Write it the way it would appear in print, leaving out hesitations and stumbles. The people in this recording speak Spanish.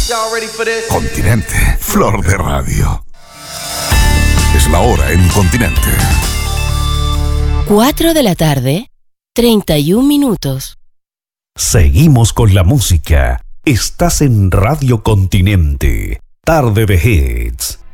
Continente, Flor de Radio. Es la hora en Continente. 4 de la tarde, 31 minutos. Seguimos con la música. Estás en Radio Continente. Tarde de Hits.